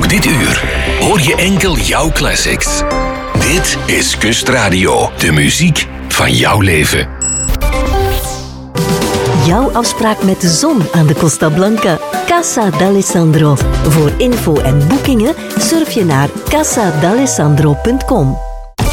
Ook dit uur hoor je enkel jouw classics. Dit is Kustradio, de muziek van jouw leven. Jouw afspraak met de zon aan de Costa Blanca. Casa d'Alessandro. Voor info en boekingen surf je naar casadalessandro.com.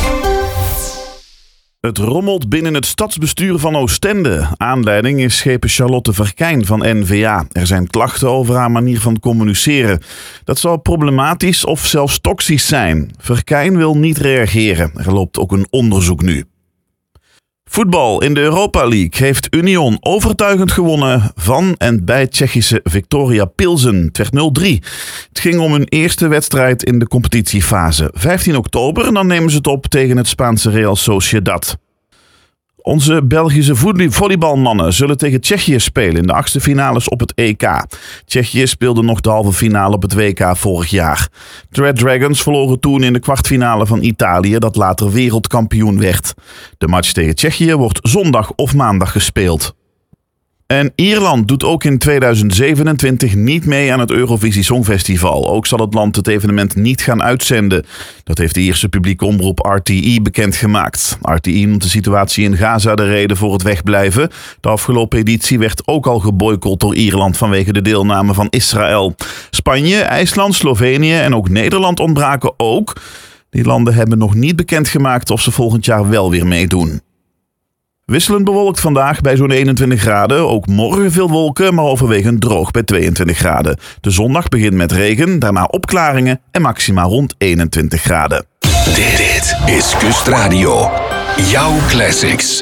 Het rommelt binnen het stadsbestuur van Oostende. Aanleiding is schepen Charlotte Verkijn van N-VA. Er zijn klachten over haar manier van communiceren. Dat zou problematisch of zelfs toxisch zijn. Verkijn wil niet reageren. Er loopt ook een onderzoek nu. Voetbal in de Europa League heeft Union overtuigend gewonnen van en bij Tsjechische Viktoria Pilsen. Het werd 0-3. Het ging om hun eerste wedstrijd in de competitiefase. 15 oktober en dan nemen ze het op tegen het Spaanse Real Sociedad. Onze Belgische volleybalmannen zullen tegen Tsjechië spelen in de achtste finales op het EK. Tsjechië speelde nog de halve finale op het WK vorig jaar. De Red Dragons verloren toen in de kwartfinale van Italië, dat later wereldkampioen werd. De match tegen Tsjechië wordt zondag of maandag gespeeld. En Ierland doet ook in 2027 niet mee aan het Eurovisie Songfestival. Ook zal het land het evenement niet gaan uitzenden. Dat heeft de Ierse publieke omroep RTE bekendgemaakt. RTE noemt de situatie in Gaza de reden voor het wegblijven. De afgelopen editie werd ook al geboycott door Ierland vanwege de deelname van Israël. Spanje, IJsland, Slovenië en ook Nederland ontbraken ook. Die landen hebben nog niet bekendgemaakt of ze volgend jaar wel weer meedoen. Wisselend bewolkt vandaag bij zo'n 21 graden. Ook morgen veel wolken, maar overwegend droog bij 22 graden. De zondag begint met regen, daarna opklaringen en maxima rond 21 graden. Dit is Kustradio, jouw classics.